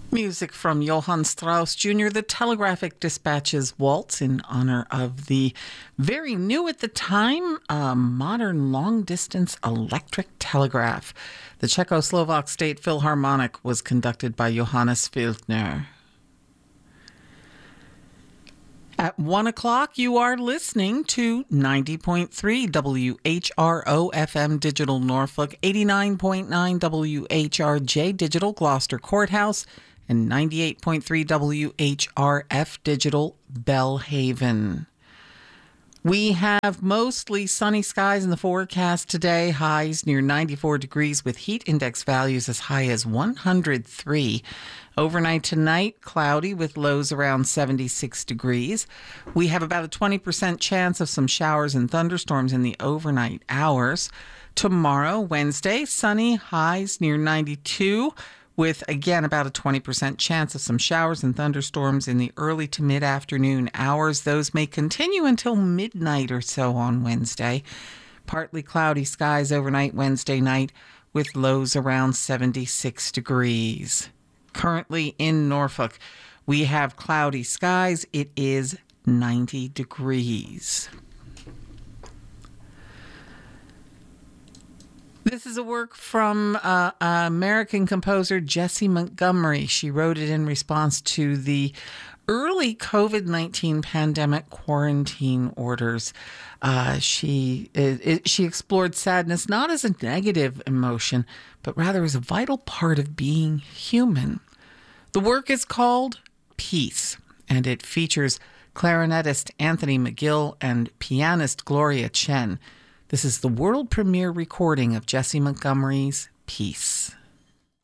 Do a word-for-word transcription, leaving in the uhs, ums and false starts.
Music from Johann Strauss Junior, the Telegraphic Dispatches Waltz, in honor of the very new at the time uh, modern long-distance electric telegraph. The Czechoslovak State Philharmonic was conducted by Johannes Fildner. At one o'clock, you are listening to ninety point three W H R O F M Digital Norfolk, eighty-nine point nine W H R J Digital Gloucester Courthouse, and ninety-eight point three W H R F Digital Bellhaven. We have mostly sunny skies in the forecast today, highs near ninety-four degrees with heat index values as high as one hundred three. Overnight tonight, cloudy with lows around seventy-six degrees. We have about a twenty percent chance of some showers and thunderstorms in the overnight hours. Tomorrow, Wednesday, sunny, highs near ninety-two. With, again, about a twenty percent chance of some showers and thunderstorms in the early to mid-afternoon hours. Those may continue until midnight or so on Wednesday. Partly cloudy skies overnight Wednesday night with lows around seventy-six degrees. Currently in Norfolk, we have cloudy skies. It is ninety degrees. This is a work from uh, American composer Jessie Montgomery. She wrote it in response to the early covid nineteen pandemic quarantine orders. Uh, she it, it, she explored sadness not as a negative emotion, but rather as a vital part of being human. The work is called Peace, and it features clarinetist Anthony McGill and pianist Gloria Chen. This is the world premiere recording of Jessie Montgomery's Peace.